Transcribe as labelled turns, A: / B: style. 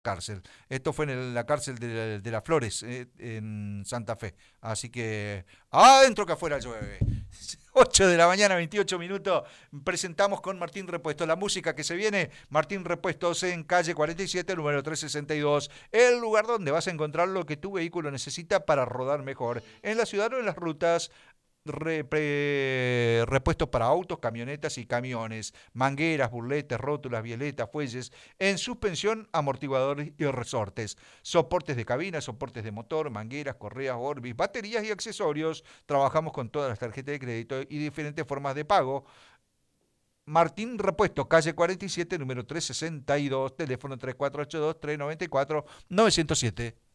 A: cárcel. Esto fue en la cárcel de las Flores, en Santa Fe. Así que adentro que afuera llueve. 8 de la mañana, 28 minutos. Presentamos con Martín Repuesto la música que se viene. Martín Repuestos en calle 47, número 362. El lugar donde vas a encontrar lo que tu vehículo necesita para rodar mejor. En la ciudad o en las rutas, repuestos para autos, camionetas y camiones, mangueras, burletes, rótulas, violetas, fuelles, en suspensión, amortiguadores y resortes, soportes de cabina, soportes de motor, mangueras, correas, orbis, baterías y accesorios. Trabajamos con todas las tarjetas de crédito y diferentes formas de pago. Martín Repuesto, calle 47, número 362, teléfono 3482-394-907.